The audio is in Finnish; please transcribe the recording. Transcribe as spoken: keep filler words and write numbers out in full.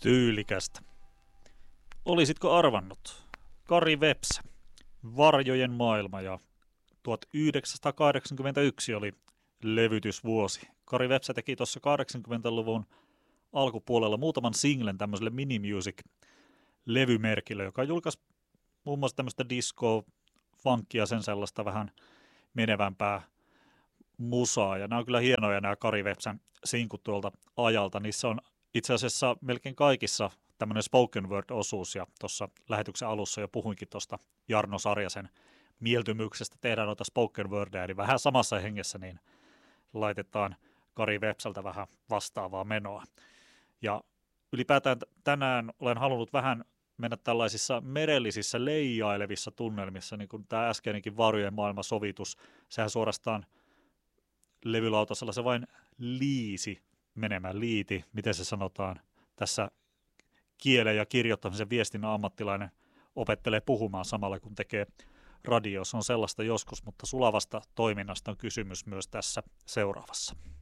Tyylikästä. Olisitko arvannut? Kari Vepsä, Varjojen maailma, ja tuhatyhdeksänsataakahdeksankymmentäyksi oli levytysvuosi. Kari Vepsä teki tuossa kahdeksankymmentäluvun alkupuolella muutaman singlen tämmöiselle Minimusic-levymerkille, joka julkaisi muun muassa tämmöistä disco, funkia, sen sellaista vähän menevämpää musaa. Ja nämä on kyllä hienoja nämä Kari Vepsän sinkut tuolta ajalta. Niissä on itse asiassa melkein kaikissa tämmöinen spoken word-osuus, ja tuossa lähetyksen alussa jo puhuinkin tuosta Jarno Sarjasen mieltymyksestä tehdä noita spoken wordia, eli vähän samassa hengessä niin laitetaan Kari Vepsältä vähän vastaavaa menoa. Ja ylipäätään tänään olen halunnut vähän mennä tällaisissa merellisissä leijailevissa tunnelmissa, niin kuin tämä äskeinenkin Varjojen maailma -sovitus, sehän suorastaan levylautasella se vain liisi menemään, liiti, miten se sanotaan, tässä kielen ja kirjoittamisen viestinnän ammattilainen opettelee puhumaan samalla kun tekee radio. Se on sellaista joskus, mutta sulavasta toiminnasta on kysymys myös tässä seuraavassa.